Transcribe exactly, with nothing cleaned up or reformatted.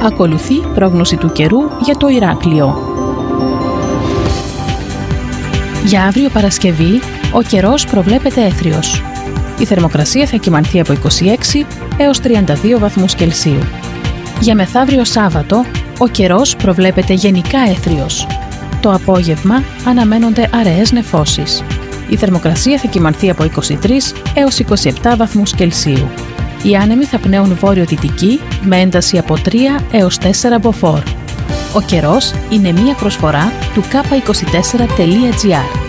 Ακολουθεί πρόγνωση του καιρού για το Ηράκλειο. Για αύριο Παρασκευή, ο καιρός προβλέπεται έθριος. Η θερμοκρασία θα κυμανθεί από είκοσι έξι έως τριάντα δύο βαθμούς Κελσίου. Για μεθαύριο Σάββατο, ο καιρός προβλέπεται γενικά έθριος. Το απόγευμα αναμένονται αραιές νεφώσεις. Η θερμοκρασία θα κυμανθεί από είκοσι τρεις έως είκοσι επτά βαθμούς Κελσίου. Οι άνεμοι θα πνέουν βόρειο-δυτική με ένταση από τρία έως τέσσερα μποφόρ. Ο καιρός είναι μία προσφορά του κάπα είκοσι τέσσερα τελεία τζι άρ.